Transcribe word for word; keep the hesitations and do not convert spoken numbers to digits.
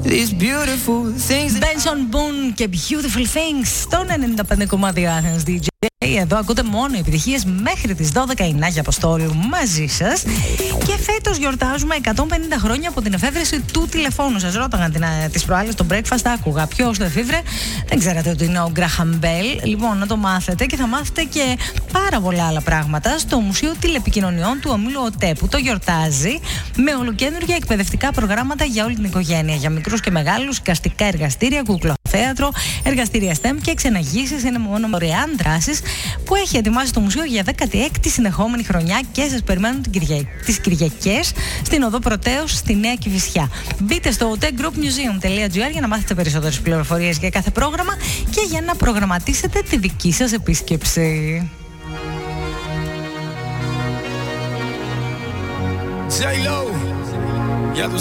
these beautiful things. Benson Boone και Beautiful Things στον ενενήντα πέντε κόμμα δύο Athens ντι τζέι. Εδώ ακούτε μόνο επιτυχίες μέχρι τις δώδεκα. Η Νάγια Αποστόλου μαζί σας. Και φέτος γιορτάζουμε εκατόν πενήντα χρόνια από την εφεύρεση του τηλεφώνου. Σας ρώταγαν την, τις προάλλες στο breakfast, άκουγα ποιος το εφήβρε. Δεν ξέρατε ότι είναι ο Graham Bell. Λοιπόν, να το μάθετε και θα μάθετε και πάρα πολλά άλλα πράγματα στο Μουσείο Τηλεπικοινωνιών του Ομίλου ΟΤΕ, που το γιορτάζει με ολοκαίνουργια εκπαιδευτικά προγράμματα για όλη την οικογένεια. Για μικρούς και μεγάλους, εικαστικά εργαστήρια, κουκλοθέατρο, εργαστήρια STEM και ξεναγήσεις. Είναι μόνο δωρεάν δράσεις που έχει ετοιμάσει το Μουσείο για δέκατη έκτη συνεχόμενη χρονιά και σας περιμένουν τις Κυριακές στην Οδό Πρωτέως στη Νέα Κηφισιά. Μπείτε στο oteggroupmuseum τελεία gr για να μάθετε περισσότερες πληροφορίες για κάθε πρόγραμμα και για να προγραμματίσετε τη δική σας επίσκεψη.